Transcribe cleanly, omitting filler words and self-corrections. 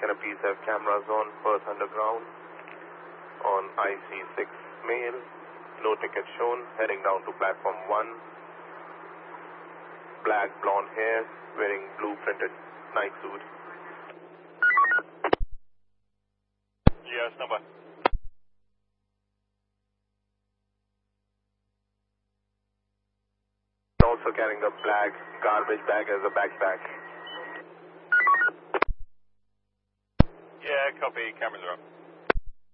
can I please have cameras on Perth Underground on IC6 male, no ticket shown, heading down to platform 1, black blonde hair, wearing blue printed night suit. Yes, number. Also carrying a black garbage bag as a backpack. Yeah, copy. Cameras are up.